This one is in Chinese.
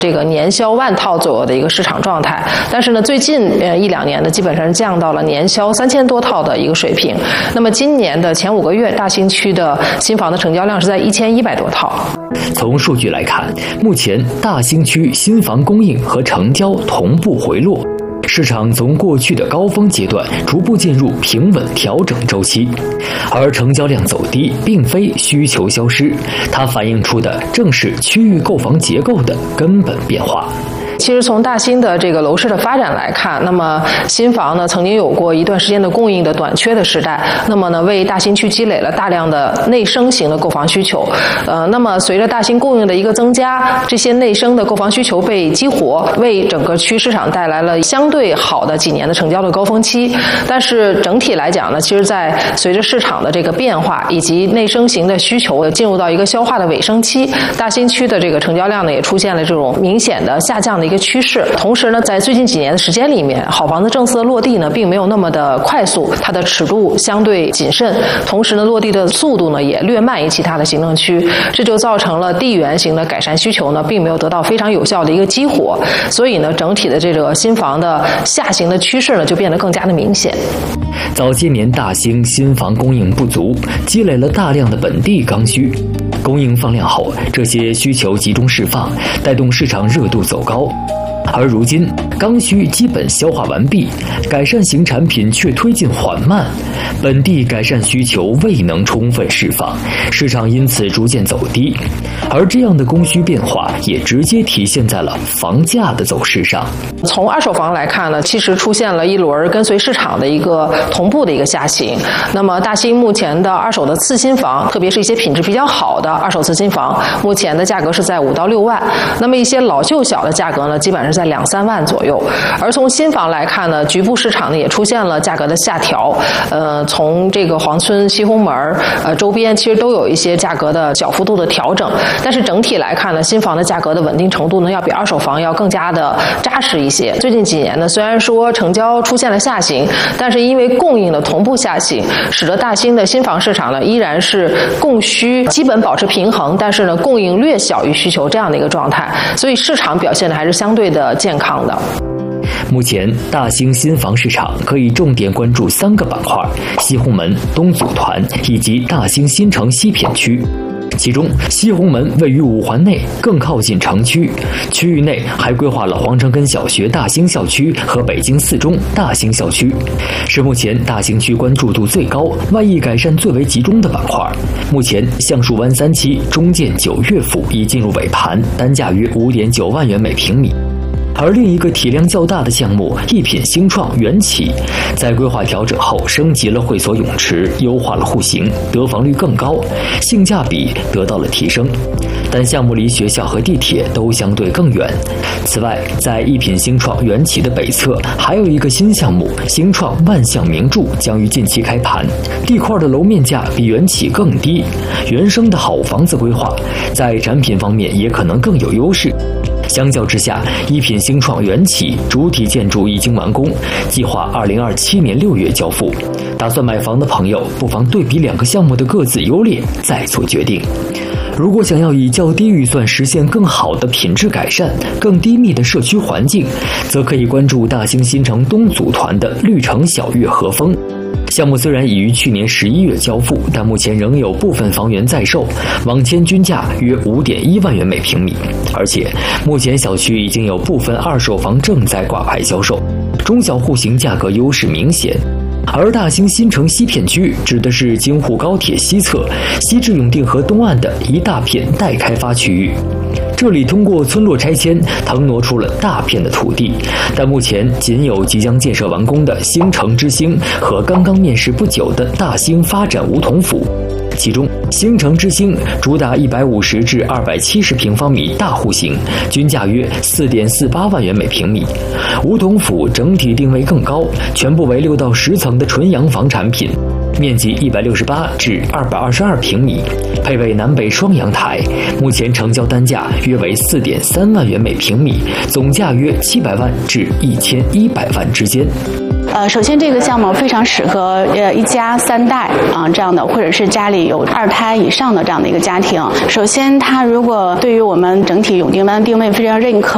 这个年销万套左右的一个市场状态，但是呢，最近1-2年呢，基本上是降到了年销3000多套的一个水平。那么今年的前5个月，大兴区的新房的成交量是在1100多套。 从数据来看，目前大兴区新房供应和成交同步回落。市场从过去的高峰阶段逐步进入平稳调整周期，而成交量走低并非需求消失，它反映出的正是区域购房结构的根本变化。 其实从大兴的这个楼市的发展来看，那么新房呢曾经有过一段时间的供应的短缺的时代，那么呢为大兴区积累了大量的内生型的购房需求。那么随着大兴供应的一个增加，这些内生的购房需求被激活，为整个区市场带来了相对好的几年的成交的高峰期。但是整体来讲呢，其实在随着市场的这个变化以及内生型的需求进入到一个消化的尾声期，大兴区的这个成交量呢也出现了这种明显的下降的一个趋势。同时呢，在最近几年的时间里面，好房子政策的落地呢并没有那么的快速，它的尺度相对谨慎，同时呢落地的速度呢也略慢于其他的行政区，这就造成了地缘型的改善需求呢并没有得到非常有效的一个激活，所以呢整体的这个新房的下行的趋势呢就变得更加的明显。 早些年大兴新房供应不足，积累了大量的本地刚需，供应放量后，这些需求集中释放，带动市场热度走高。而如今刚需基本消化完毕，改善型产品却推进缓慢，本地改善需求未能充分释放，市场因此逐渐走低。而这样的供需变化也直接体现在了房价的走势上。 从二手房来看呢，其实出现了一轮跟随市场的一个同步的一个下行。那么大兴目前的二手的次新房，特别是一些品质比较好的二手次新房，目前的价格是在5到6万。那么一些老旧小的价格呢，基本上是在2-3万左右。而从新房来看呢，局部市场呢也出现了价格的下调。从这个黄村、西红门周边其实都有一些价格的小幅度的调整。但是整体来看呢，新房的价格的稳定程度呢，要比二手房要更加的扎实一些。最近几年呢，虽然说成交出现了下行，但是因为供应的同步下行，使得大兴的新房市场呢依然是供需基本保持平衡，但是呢供应略小于需求这样的一个状态，所以市场表现的还是相对的健康的。 目前大兴新房市场可以重点关注3个板块：西红门、东组团以及大兴新城西片区。其中西红门位于5环内，更靠近城区，区域内还规划了皇城根小学大兴校区和北京四中大兴校区，是目前大兴区关注度最高、外溢改善最为集中的板块。目前橡树湾3期中建9悦府已进入尾盘，单价约5.9万元每平米。而另一个体量较大的项目一品新创缘起，在规划调整后升级了会所泳池，优化了户型，得房率更高，性价比得到了提升。但项目离学校和地铁都相对更远。此外，在一品新创缘起的北侧还有一个新项目新创万象名著将于近期开盘，地块的楼面价比缘起更低，原生的好房子规划在产品方面也可能更有优势。相较之下，一品新创缘起主体建筑已经完工，计划2027年6月交付。打算买房的朋友不妨对比2个项目的各自优劣，再做决定。如果想要以较低预算实现更好的品质改善、更低密的社区环境，则可以关注大兴新城东组团的绿城小悦和风。项目虽然已于去年11月交付，但目前仍有部分房源在售，网签均价约5.1万元每平米。而且目前小区已经有部分二手房正在挂牌销售，中小户型价格优势明显。而大兴新城西片区指的是京沪高铁西侧西至永定河东岸的一大片待开发区域。这里通过村落拆迁腾挪出了大片的土地，但目前仅有即将建设完工的兴城之星和刚刚面世不久的大兴发展梧桐府。其中兴城之星主打150至270平方米大户型，均价约4.48万元每平米。梧桐府整体定位更高，全部为6到10层的纯洋房产品，面积168至222平米，配备南北双阳台，目前成交单价约为4.3万元每平米，总价约700万至1100万之间。 首先这个项目非常适合一家3代这样的，或者是家里有2胎以上的这样的一个家庭。首先它如果对于我们整体永定湾定位非常认可，